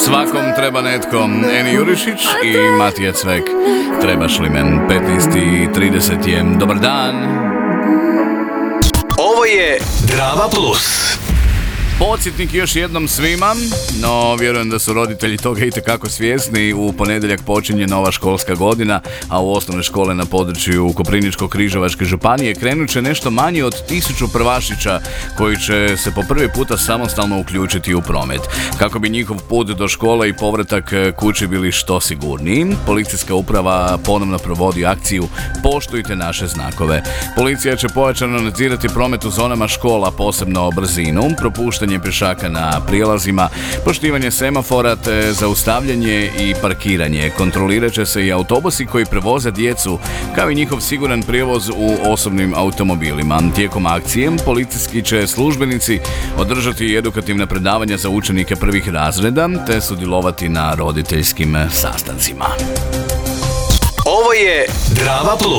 Svakom treba netko. Eni Jurišić i Matija Cvek. Trebaš li men? 15.30 je. Dobar dan. Ovo je Drama Plus. Podsjetnik još jednom svima, no vjerujem da su roditelji toga itekako svjesni. U ponedjeljak počinje nova školska godina, a u osnovne škole na području Koprivničko-križevačke županije krenut će nešto manje od 1000 prvašića koji će se po prvi puta samostalno uključiti u promet. Kako bi njihov put do škole i povratak kući bili što sigurniji, policijska uprava ponovno provodi akciju Poštujte naše znakove. Policija će pojačano nadzirati promet u zonama škola, posebno brzinu, propuštanje pješaka na prijelazima, poštivanje semafora te zaustavljanje i parkiranje. Kontrolirat će se i autobusi koji prevoze djecu, kao i njihov siguran prijevoz u osobnim automobilima. Tijekom akcije policijski će službenici održati i edukativna predavanja za učenike prvih razreda te sudjelovati na roditeljskim sastancima. Ovo je Drama Plus.